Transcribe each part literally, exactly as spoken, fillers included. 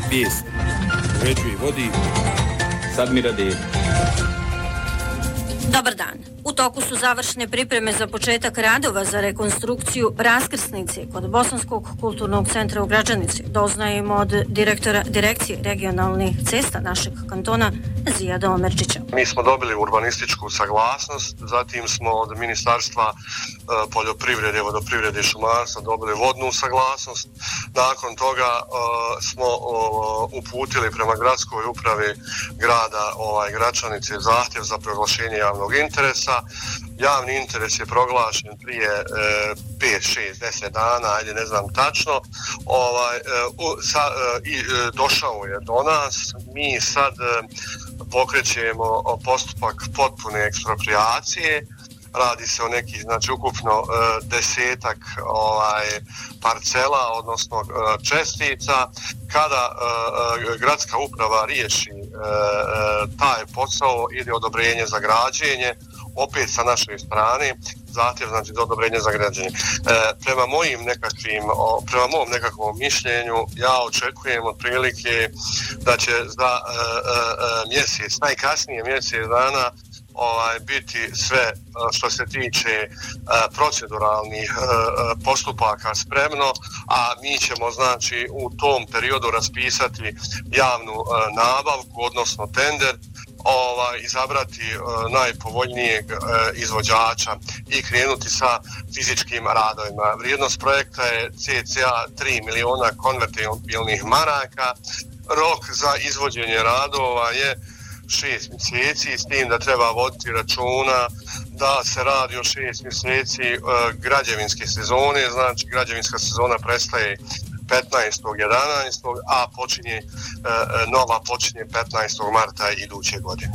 Vijest. Uređuje i vodi Sadmira Dedić. Dobar dan. U toku su završne pripreme za početak radova za rekonstrukciju raskrsnice kod Bosanskog kulturnog centra u Gračanici. Doznajemo od direktora Direkcije regionalnih cesta našeg kantona Zijada Omerčića. Mi smo dobili urbanističku saglasnost, zatim smo od Ministarstva poljoprivrede, vodoprivrede i šumarstva dobili vodnu saglasnost. Nakon toga uh, smo uh, uputili prema gradskoj upravi grada ovaj, Gračanice zahtjev za proglašenje javnog interesa. Javni interes je proglašen prije e, pet, šest, deset dana, ajde ne znam tačno, ovaj, e, u, sa, e, i, e, došao je do nas. Mi sad e, pokrećemo postupak potpune eksproprijacije. Radi se o nekih, znači ukupno e, desetak ovaj, parcela, odnosno e, čestica. Kada e, gradska uprava riješi e, taj posao, ide odobrenje za građenje, opet sa naše strane, zahtjev znači za odobrenje za građenje. E, prema mojim nekakvim, o, prema mom nekakvom mišljenju, ja očekujem otprilike da će za e, e, mjesec, najkasnije mjesec dana, ovaj, biti sve što se tiče e, proceduralnih e, postupaka spremno, a mi ćemo znači u tom periodu raspisati javnu e, nabavku, odnosno tender, ovaj, izabrati e, najpovoljnijeg e, izvođača i krenuti sa fizičkim radovima. Vrijednost projekta je cca tri miliona konvertibilnih maraka. Rok za izvođenje radova je šest mjeseci, s tim da treba voditi računa da se radi o šest mjeseci e, građevinske sezone, znači građevinska sezona prestaje petnaestog jedanaestog a počinje e, nova počinje petnaestog marta iduće godine.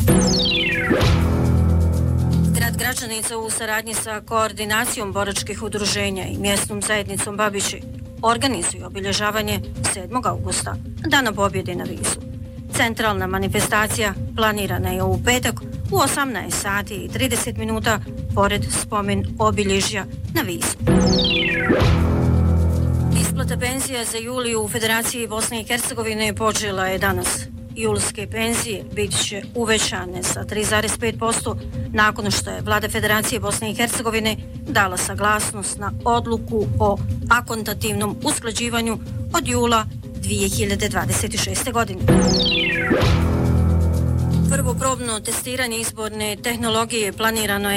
Grad Gračanica u saradnji sa koordinacijom boračkih udruženja i mjesnom zajednicom Babići organizuju obilježavanje sedmog augusta, Dana pobjede na Visu. Centralna manifestacija planirana je u petak u osamnaest sati i trideset minuta pored spomen obilježja na Visu. Isplata penzija za juliju u Federaciji Bosne i Hercegovine počela je danas. Julske penzije bit će uvećane sa tri zarez pet posto nakon što je Vlada Federacije Bosne i Hercegovine dala saglasnost na odluku o akontativnom usklađivanju od jula dvije hiljade dvadeset šeste. godine. Prvo probno testiranje izborne tehnologije planirano je